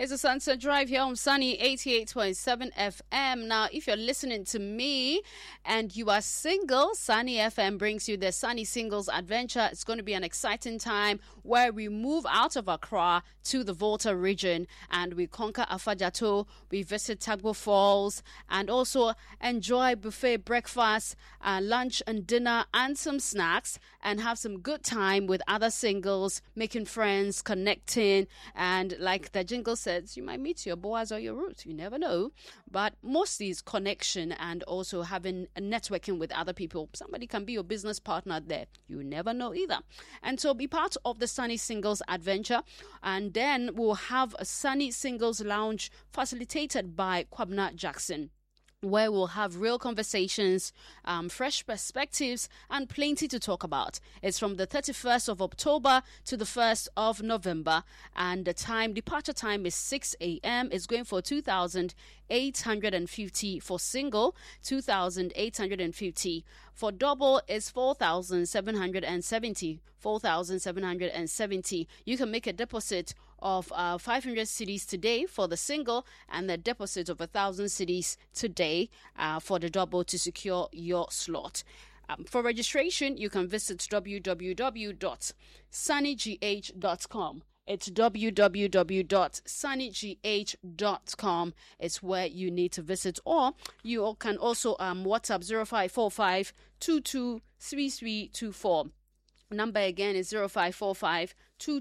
It's a Sunset Drive here on Sunny 88.7 FM. Now, if you're listening to me and you are single, Sunny FM brings you the Sunny Singles Adventure. It's going to be an exciting time where we move out of Accra to the Volta region and we conquer Afajato, we visit Tagbo Falls, and also enjoy buffet breakfast, lunch and dinner, and some snacks, and have some good time with other singles, making friends, connecting, and like the jingle says, you might meet your Boaz or your Ruth. You never know. But mostly it's connection and also having a networking with other people. Somebody can be your business partner there. You never know either. And so be part of the Sunny Singles Adventure. And then we'll have a Sunny Singles Lounge facilitated by Kwabna Jackson, where we'll have real conversations, fresh perspectives, and plenty to talk about. It's from the 31st of October to the 1st of November, and the departure time is 6 a.m. It's going for 2,850 for single, 2,850. For double is 4,770, 4,770. You can make a deposit of 500 cedis today for the single, and the deposit of 1,000 cedis today for the double to secure your slot. For registration, you can visit www.sunnygh.com. It's www.sunnygh.com. It's where you need to visit, or you can also WhatsApp 0545 223324. Number again is 0545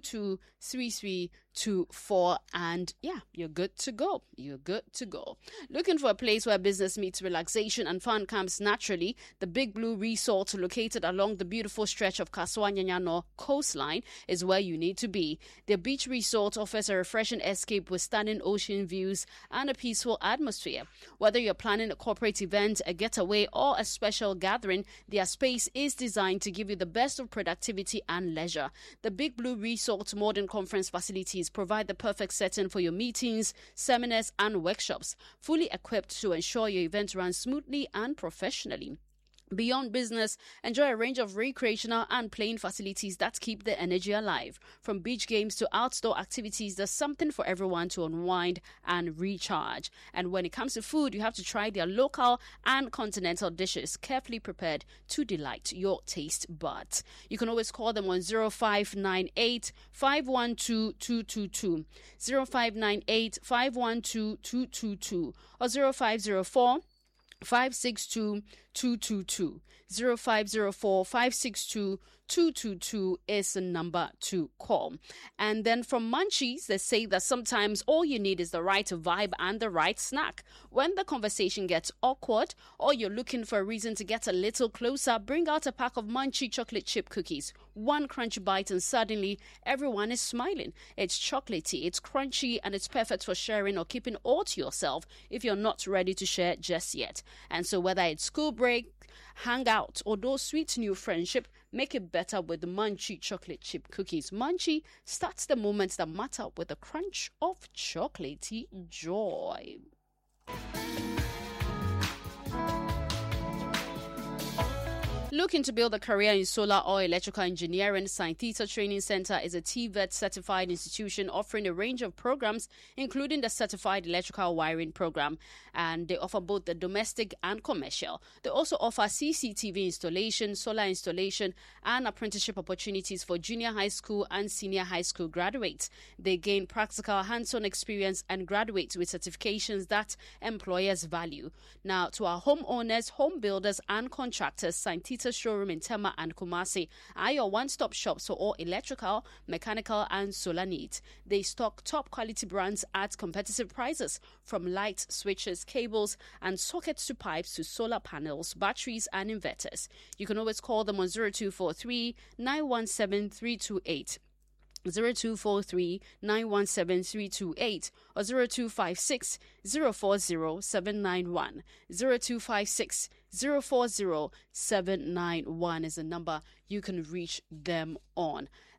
223324, and yeah, you're good to go. You're good to go. Looking for a place where business meets relaxation and fun comes naturally? The Big Blue Resort, located along the beautiful stretch of Kaswa-Nyanyano coastline, is where you need to be. The beach resort offers a refreshing escape with stunning ocean views and a peaceful atmosphere. Whether you're planning a corporate event, a getaway, or a special gathering, their space is designed to give you the best of productivity and leisure. The Big Blue Resort modern conference facilities provide the perfect setting for your meetings, seminars, and workshops, fully equipped to ensure your event runs smoothly and professionally. Beyond business, enjoy a range of recreational and playing facilities that keep the energy alive. From beach games to outdoor activities, there's something for everyone to unwind and recharge. And when it comes to food, you have to try their local and continental dishes, carefully prepared to delight your taste buds. You can always call them on 0598 512 222, 0598 512 222, or 0504 562 222. 0504 562 222 is the number to call. And then from Munchies, they say that sometimes all you need is the right vibe and the right snack. When the conversation gets awkward or you're looking for a reason to get a little closer, bring out a pack of Munchie chocolate chip cookies. One crunchy bite and suddenly everyone is smiling. It's chocolatey, it's crunchy, and it's perfect for sharing or keeping all to yourself if you're not ready to share just yet. And so whether it's school break, hangout, or those sweet new friendship, make it better with the Munchie chocolate chip cookies. Munchie starts the moments that matter with a crunch of chocolatey joy. Looking to build a career in solar or electrical engineering, St. Theta Training Center is a TVET certified institution offering a range of programs, including the Certified Electrical Wiring Program, and they offer both the domestic and commercial. They also offer CCTV installation, solar installation, and apprenticeship opportunities for junior high school and senior high school graduates. They gain practical hands-on experience and graduate with certifications that employers value. Now, to our homeowners, home builders, and contractors, St. Theta showroom in Tema and Kumasi are your one-stop shops for all electrical, mechanical, and solar needs. They stock top quality brands at competitive prices, from lights, switches, cables, and sockets to pipes to solar panels, batteries, and inverters. You can always call them on 0243 917 328. 0243 917 328 or 0256 040 791. 0256 040 791 is the number you can reach them on.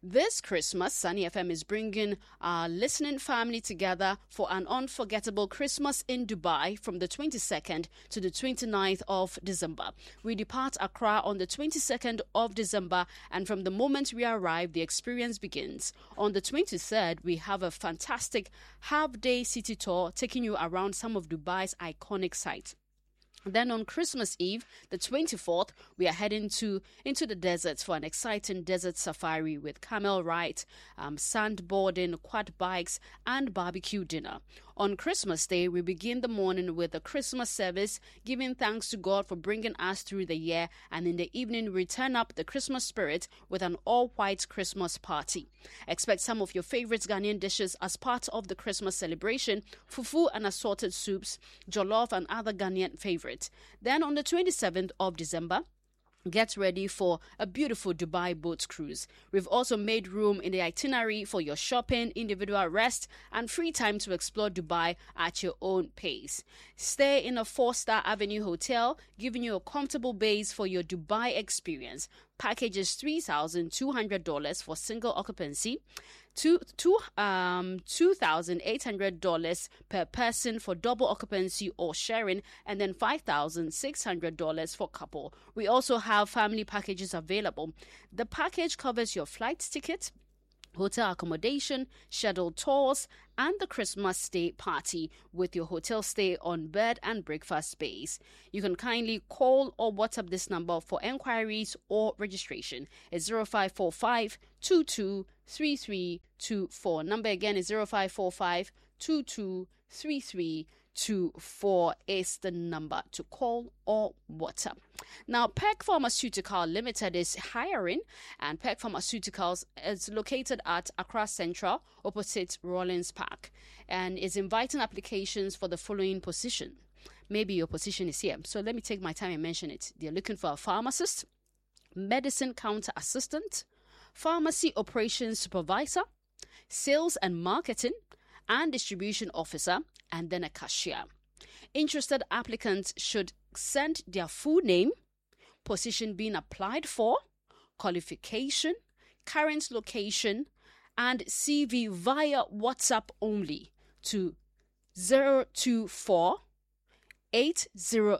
This Christmas, Sunny FM is bringing our listening family together for an unforgettable Christmas in Dubai from the 22nd to the 29th of December. We depart Accra on the 22nd of December, and from the moment we arrive, the experience begins. On the 23rd, we have a fantastic half-day city tour taking you around some of Dubai's iconic sites. Then on Christmas Eve, the 24th, we are heading into the deserts for an exciting desert safari with camel ride, sandboarding, quad bikes, and barbecue dinner. On Christmas Day, we begin the morning with a Christmas service, giving thanks to God for bringing us through the year, and in the evening, we turn up the Christmas spirit with an all-white Christmas party. Expect some of your favorite Ghanaian dishes as part of the Christmas celebration: fufu and assorted soups, jollof, and other Ghanaian favorites. Then on the 27th of December, get ready for a beautiful Dubai boat cruise. We've also made room in the itinerary for your shopping, individual rest, and free time to explore Dubai at your own pace. Stay in a 4-star Avenue hotel, giving you a comfortable base for your Dubai experience. Package is $3,200 for single occupancy, $2,800 per person for double occupancy or sharing, and then $5,600 for couple. We also have family packages available. The package covers your flight ticket, hotel accommodation, scheduled tours, and the Christmas Day party with your hotel stay on bed and breakfast space. You can kindly call or WhatsApp this number for enquiries or registration. It's 0545 223324. Number again is 0545 223324 is the number to call or WhatsApp. Now, Peck Pharmaceutical Limited is hiring, and Peck Pharmaceuticals is located at Accra Central, opposite Rollins Park, and is inviting applications for the following position. Maybe your position is here, so let me take my time and mention it. They're looking for a pharmacist, medicine counter assistant, pharmacy operations supervisor, sales and marketing and distribution officer, and then a cashier. Interested applicants should send their full name, position being applied for, qualification, current location, and CV via WhatsApp only to 024 800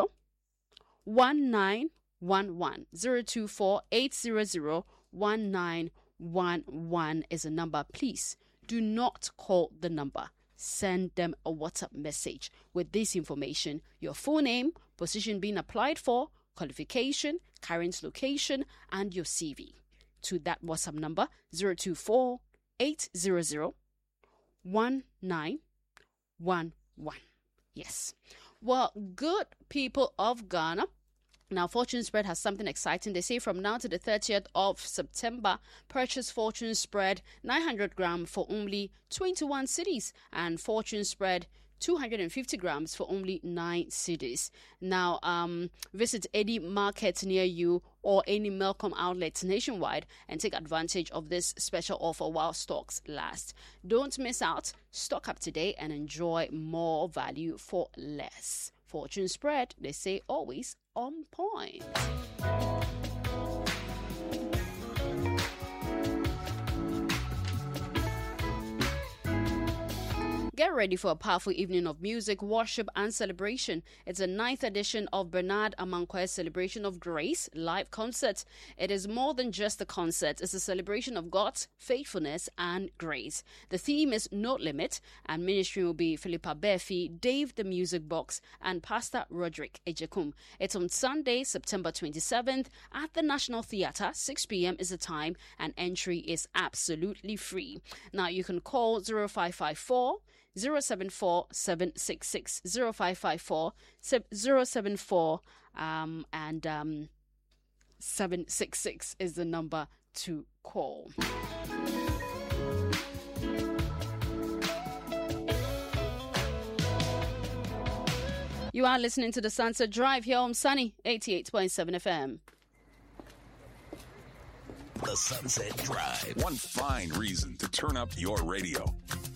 1911. 024 800 1911 is a number. Please do not call the number. Send them a WhatsApp message with this information: your full name, position being applied for, qualification, current location, and your CV to that WhatsApp number 024 800 1911. Yes. Well, good people of Ghana. Now, Fortune Spread has something exciting. They say from now to the 30th of September, purchase Fortune Spread 900 grams for only 21 cedis, and Fortune Spread 250 grams for only 9 cedis. Now, visit any market near you or any Melcom outlets nationwide and take advantage of this special offer while stocks last. Don't miss out. Stock up today and enjoy more value for less. Fortune Spread, they say, always on point. Get ready for a powerful evening of music, worship, and celebration. It's the 9th edition of Bernard Amankwa's Celebration of Grace live concert. It is more than just a concert. It's a celebration of God's faithfulness and grace. The theme is No Limit, and ministry will be Philippa Befi, Dave the Music Box, and Pastor Roderick Ejekum. It's on Sunday, September 27th at the National Theatre. 6 p.m. is the time, and entry is absolutely free. Now, you can call 0554 074 766 0554 074 and 766 is the number to call. You are listening to the Sunset Drive here on Sunny 88.7 FM. The Sunset Drive. One fine reason to turn up your radio.